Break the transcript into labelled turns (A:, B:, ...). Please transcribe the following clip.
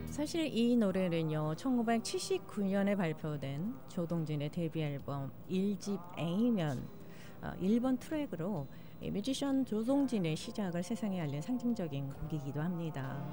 A: 사실 이 노래는요, 1979년에 발표된 조동진의 데뷔 앨범 1집 A면 1번 트랙으로 뮤지션 조동진의 시작을 세상에 알린 상징적인 곡이기도 합니다.